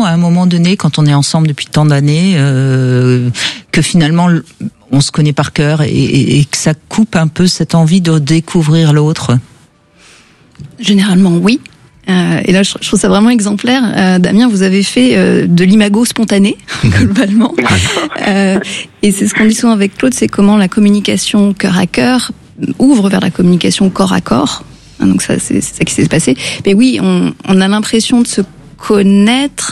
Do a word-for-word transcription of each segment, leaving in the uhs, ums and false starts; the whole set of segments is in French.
à un moment donné, quand on est ensemble depuis tant d'années, euh, que finalement on se connaît par cœur et, et, et que ça coupe un peu cette envie de découvrir l'autre? Généralement, oui. Euh, et là, je trouve ça vraiment exemplaire. Euh, Damien, vous avez fait euh, de l'imago spontané, globalement. Euh, et c'est ce qu'on dit souvent avec Claude, c'est comment la communication cœur à cœur ouvre vers la communication corps à corps. Donc ça, c'est, c'est ça qui s'est passé. Mais oui, on, on a l'impression de se connaître,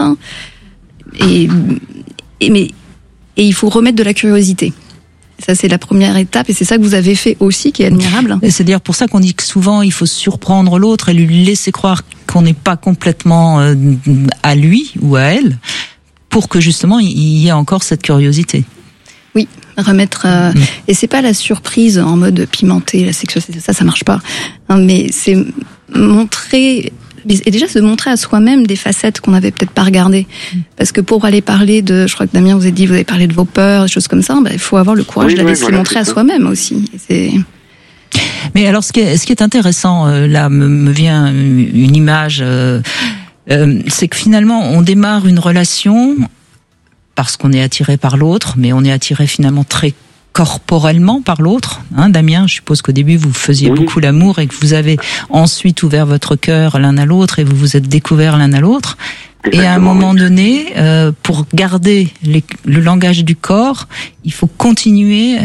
et, et mais et il faut remettre de la curiosité. Ça, c'est la première étape, et c'est ça que vous avez fait aussi, qui est admirable. Et c'est d'ailleurs pour ça qu'on dit que souvent, il faut surprendre l'autre et lui laisser croire qu'on n'est pas complètement euh, à lui ou à elle, pour que justement, il y ait encore cette curiosité. Oui, remettre... Euh, mmh. Et c'est pas la surprise en mode pimenté, la sexualité, ça, ça marche pas. Hein, mais c'est montrer... Et déjà, se montrer à soi-même des facettes qu'on n'avait peut-être pas regardées. Parce que pour aller parler de, je crois que Damien vous a dit, vous avez parlé de vos peurs, des choses comme ça, bah, il faut avoir le courage oui, d'aller oui, se voilà, montrer à soi-même aussi. Et c'est... Mais alors, ce qui est, ce qui est intéressant, euh, là, me, me vient une image, euh, euh, c'est que finalement, on démarre une relation parce qu'on est attiré par l'autre, mais on est attiré finalement très corporellement par l'autre, hein, Damien, je suppose qu'au début vous faisiez oui. beaucoup l'amour et que vous avez ensuite ouvert votre cœur l'un à l'autre et vous vous êtes découverts l'un à l'autre. Exactement, et à un moment oui. donné, euh, pour garder les, le langage du corps, il faut continuer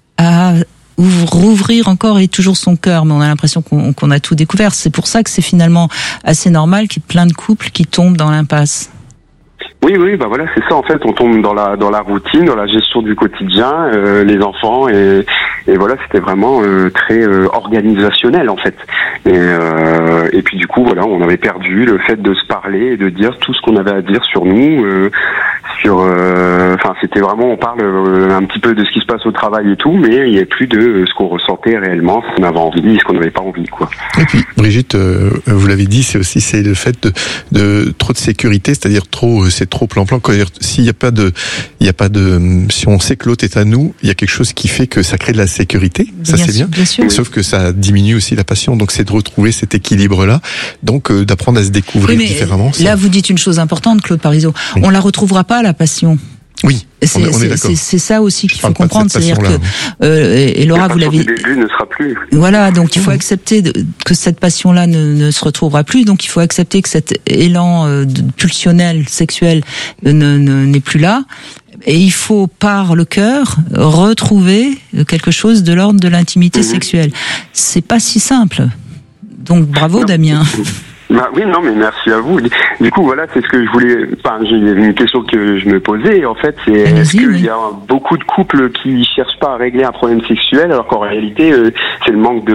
à ouvrir, rouvrir encore et toujours son cœur, mais on a l'impression qu'on, qu'on a tout découvert. C'est pour ça que c'est finalement assez normal qu'il y ait plein de couples qui tombent dans l'impasse. Oui, oui, bah voilà, c'est ça en fait. On tombe dans la dans la routine, dans la gestion du quotidien, euh, les enfants et et voilà, c'était vraiment euh, très euh, organisationnel en fait. Et euh, et puis du coup voilà, on avait perdu le fait de se parler et de dire tout ce qu'on avait à dire sur nous, euh, sur. Enfin, euh, c'était vraiment, on parle euh, un petit peu de ce qui se passe au travail et tout, mais il n'y a plus de euh, ce qu'on ressentait réellement, ce qu'on avait envie, ce qu'on n'avait pas envie, quoi. Et puis Brigitte, euh, vous l'avez dit, c'est aussi c'est le fait de, de trop de sécurité, c'est-à-dire trop, c'est trop plan-plan. S'il n'y a pas de, il y a pas de, si on sait que l'autre est à nous, il y a quelque chose qui fait que ça crée de la sécurité. Ça bien c'est sûr, bien. bien sûr. Sauf que ça diminue aussi la passion. Donc c'est de retrouver cet équilibre-là. Donc euh, d'apprendre à se découvrir oui, différemment. Là, ça... vous dites une chose importante, Claude Parisot. Oui. On la retrouvera pas la passion. Oui, c'est, on est, on est d'accord. C'est, c'est ça aussi qu'il faut comprendre, c'est-à-dire que euh, et, et Laura, vous l'avez. Le début ne sera plus. Voilà, donc il faut accepter de, que cette passion-là ne, ne se retrouvera plus. Donc il faut accepter que cet élan euh, pulsionnel, sexuel, ne, ne, n'est plus là. Et il faut, par le cœur, retrouver quelque chose de l'ordre de l'intimité mmh. sexuelle. C'est pas si simple. Donc bravo, non. Damien. Bah oui, non, mais merci à vous. Du coup, voilà, c'est ce que je voulais. Enfin, j'ai une question que je me posais. En fait, c'est Allez-y, est-ce qu'il oui. y a beaucoup de couples qui cherchent pas à régler un problème sexuel, alors qu'en réalité, euh, c'est le manque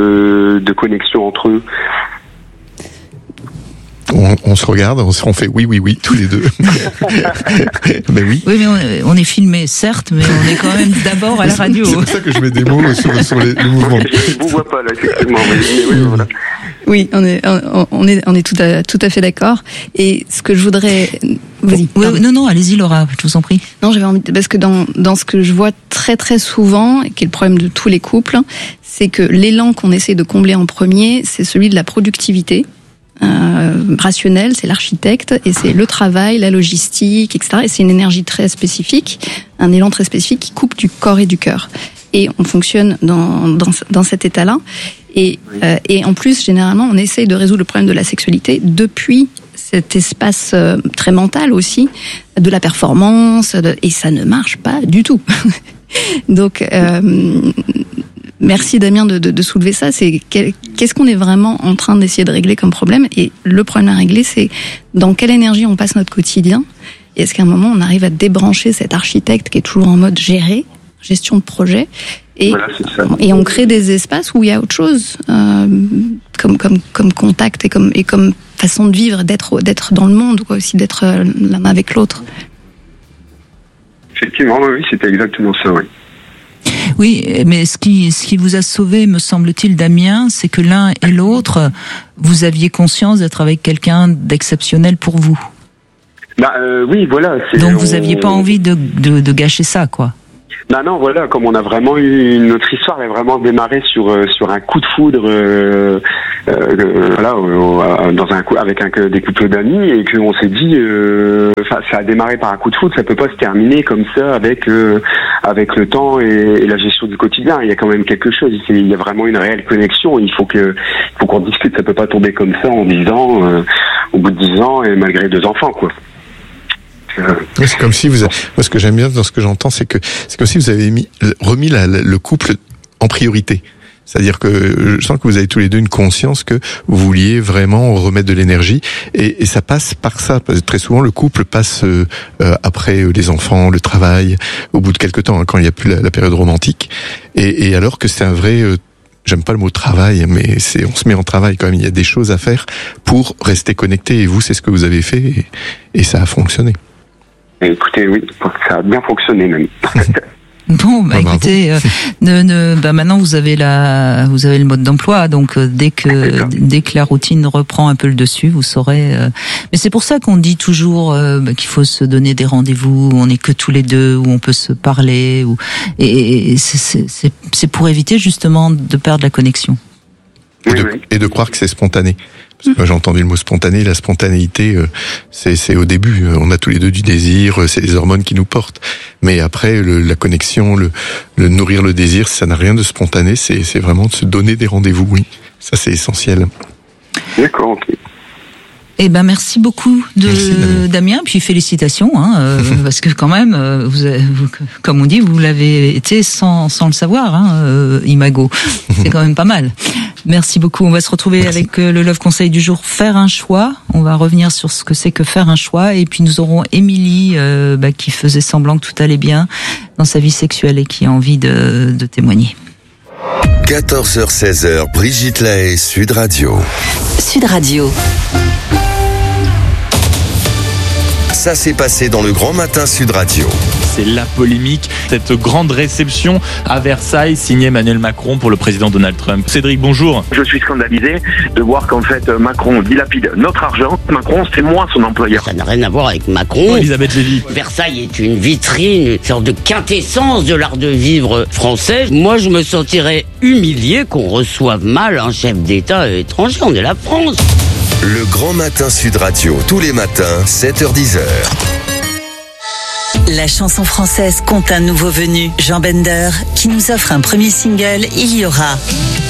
de de connexion entre eux. On, on se regarde, on, on fait oui, oui, oui, tous les deux. Mais oui. Oui, mais on, on est filmé, certes, mais on est quand même d'abord à la radio. C'est pour ça que je mets des mots sur, sur les, les mouvements. Je ne vous vois pas là, effectivement. Mais, mais oui, voilà. Oui, on est, on est, on est tout à, tout à fait d'accord. Et ce que je voudrais, vas-y. Oui, non, non, allez-y, Laura, je vous en prie. Non, j'avais envie de, parce que dans, dans ce que je vois très, très souvent, et qui est le problème de tous les couples, c'est que l'élan qu'on essaie de combler en premier, c'est celui de la productivité. Euh, rationnel, c'est l'architecte et c'est le travail, la logistique, et cetera. Et c'est une énergie très spécifique, un élan très spécifique qui coupe du corps et du cœur. Et on fonctionne dans dans, dans cet état-là. Et euh, et en plus, généralement, on essaye de résoudre le problème de la sexualité depuis cet espace euh, très mental aussi, de la performance, de, et ça ne marche pas du tout. Donc euh, merci Damien de, de, de soulever ça. C'est qu'est-ce qu'on est vraiment en train d'essayer de régler comme problème? Et le problème à régler, c'est dans quelle énergie on passe notre quotidien. Et est-ce qu'à un moment on arrive à débrancher cet architecte qui est toujours en mode gérer, gestion de projet, et voilà, et on crée des espaces où il y a autre chose, euh, comme comme comme contact et comme et comme façon de vivre, d'être d'être dans le monde, quoi, aussi d'être l'un avec l'autre. Effectivement, oui, c'était exactement ça, oui. Oui, mais ce qui, ce qui vous a sauvé, me semble-t-il, Damien, c'est que l'un et l'autre, vous aviez conscience d'être avec quelqu'un d'exceptionnel pour vous. Bah euh, oui, voilà. C'est, Donc vous on... aviez pas envie de, de, de gâcher ça, quoi. Bah non, voilà, comme on a vraiment eu notre histoire a vraiment démarré sur euh, sur un coup de foudre, euh, euh, voilà, euh, dans un coup avec un des couples d'amis et qu'on s'est dit, euh, ça a démarré par un coup de foot, ça peut pas se terminer comme ça avec euh, avec le temps et, et la gestion du quotidien. Il y a quand même quelque chose. Il y a vraiment une réelle connexion. Il faut que, il faut qu'on discute. Ça peut pas tomber comme ça en dix ans, euh, au bout de dix ans et malgré deux enfants, quoi. Euh... Oui, c'est comme si vous, avez, moi ce que j'aime bien dans ce que j'entends, c'est que c'est comme si vous avez mis, remis la, le couple en priorité. C'est-à-dire que je sens que vous avez tous les deux une conscience que vous vouliez vraiment remettre de l'énergie et, et ça passe par ça. Parce que très souvent, le couple passe euh, après les enfants, le travail, au bout de quelques temps, hein, quand il n'y a plus la, la période romantique. Et, et alors que c'est un vrai, euh, j'aime pas le mot travail, mais c'est on se met en travail quand même. Il y a des choses à faire pour rester connecté. Et vous, c'est ce que vous avez fait et, et ça a fonctionné. Écoutez, oui, ça a bien fonctionné même. Bon, bah, ah, écoutez, euh, ne, ne, bah maintenant vous avez la, vous avez le mode d'emploi, donc euh, dès que dès que la routine reprend un peu le dessus, vous saurez. Euh, mais c'est pour ça qu'on dit toujours euh, bah, qu'il faut se donner des rendez-vous où on n'est que tous les deux, où on peut se parler, où, et, et c'est, c'est, c'est pour éviter justement de perdre la connexion. Et de, et de croire que c'est spontané. Parce que moi, j'ai entendu le mot spontané, la spontanéité, euh, c'est, c'est au début. On a tous les deux du désir, c'est les hormones qui nous portent. Mais après, le, la connexion, le, le nourrir le désir, ça n'a rien de spontané. C'est, c'est vraiment de se donner des rendez-vous. Oui, ça c'est essentiel. D'accord. Ok. Eh ben merci beaucoup de merci, Damien. Damien, puis félicitations, hein, euh, parce que quand même, euh, vous, avez, vous, comme on dit, vous l'avez été sans sans le savoir, hein, euh, Imago. C'est quand même pas mal. Merci beaucoup. On va se retrouver merci. avec euh, le Love Conseil du jour. Faire un choix. On va revenir sur ce que c'est que faire un choix, et puis nous aurons Émilie euh, bah, qui faisait semblant que tout allait bien dans sa vie sexuelle et qui a envie de, de témoigner. quatorze heures seize heures, Brigitte Lahaie, Sud Radio. Sud Radio. Ça s'est passé dans le Grand Matin Sud Radio. C'est la polémique, cette grande réception à Versailles signée Emmanuel Macron pour le président Donald Trump. Cédric, bonjour. Je suis scandalisé de voir qu'en fait Macron dilapide notre argent. Macron, c'est moi son employeur. Ça n'a rien à voir avec Macron. Oh, Elisabeth Lévy. Versailles est une vitrine, une sorte de quintessence de l'art de vivre français. Moi, je me sentirais humilié qu'on reçoive mal un chef d'État étranger. On est la France. Le Grand Matin Sud Radio, tous les matins, sept heures dix heures. La chanson française compte un nouveau venu, Jean Bender, qui nous offre un premier single, Il y aura.